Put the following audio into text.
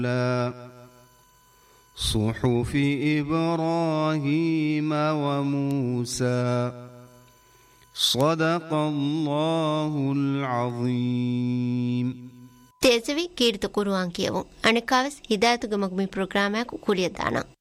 صحف إبراهيم وموسى صدق الله العظيم. තේසවි කීර්ත කුරුවන් කියවුන් අනිකාවස් හිදායතුග මග්මි ප්‍රෝග්‍රෑමයක් උකුලිය දාන